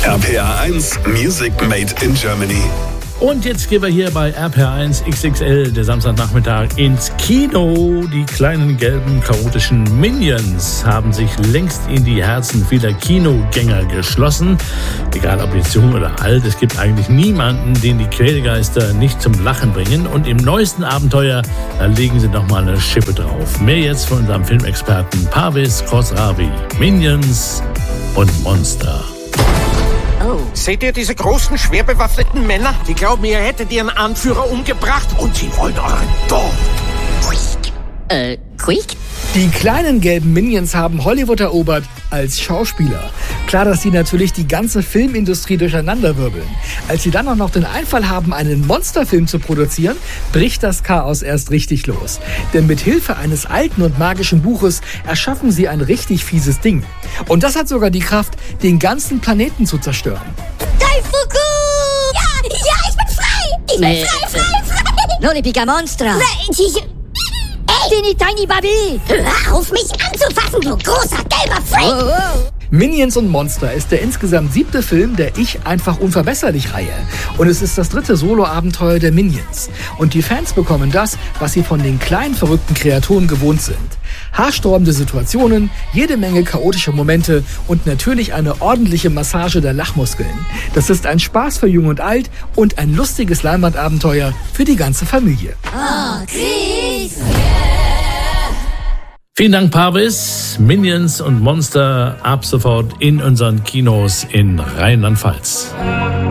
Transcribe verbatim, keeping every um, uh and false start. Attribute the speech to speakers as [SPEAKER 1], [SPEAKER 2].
[SPEAKER 1] R P R eins Music Made in Germany.
[SPEAKER 2] Und jetzt gehen wir hier bei R P R eins X X L, der Samstagnachmittag, ins Kino. Die kleinen gelben chaotischen Minions haben sich längst in die Herzen vieler Kinogänger geschlossen. Egal ob jetzt jung oder alt, es gibt eigentlich niemanden, den die Quälgeister nicht zum Lachen bringen. Und im neuesten Abenteuer, da legen sie nochmal eine Schippe drauf. Mehr jetzt von unserem Filmexperten Parvis Khosravi. Minions und Monster.
[SPEAKER 3] Oh. Seht ihr diese großen, schwer bewaffneten Männer? Die glauben, ihr hättet ihren Anführer umgebracht und sie wollen euren Tod.
[SPEAKER 4] Äh, Quick?
[SPEAKER 5] Die kleinen gelben Minions haben Hollywood erobert als Schauspieler. Klar, dass die natürlich die ganze Filmindustrie durcheinanderwirbeln. Als sie dann auch noch den Einfall haben, einen Monsterfilm zu produzieren, bricht das Chaos erst richtig los. Denn mit Hilfe eines alten und magischen Buches erschaffen sie ein richtig fieses Ding. Und das hat sogar die Kraft, den ganzen Planeten zu zerstören.
[SPEAKER 6] Daifuku! Ja, ja, ich bin frei! Ich bin
[SPEAKER 4] Äh,
[SPEAKER 6] frei, frei, frei!
[SPEAKER 4] Non le pica monstra!
[SPEAKER 6] Ich,
[SPEAKER 4] Teeny tiny baby!
[SPEAKER 6] hör auf, mich anzufassen, du großer gelber Freak!
[SPEAKER 4] Oh, oh.
[SPEAKER 5] Minions und Monster ist der insgesamt siebte Film der Ich einfach unverbesserlich-Reihe. Und es ist das dritte Solo-Abenteuer der Minions. Und die Fans bekommen das, was sie von den kleinen verrückten Kreaturen gewohnt sind. Haarsträubende Situationen, jede Menge chaotische Momente und natürlich eine ordentliche Massage der Lachmuskeln. Das ist ein Spaß für Jung und Alt und ein lustiges Leinwandabenteuer für die ganze Familie.
[SPEAKER 6] Oh, Chris!
[SPEAKER 2] Vielen Dank, Parvis. Minions und Monster ab sofort in unseren Kinos in Rheinland-Pfalz.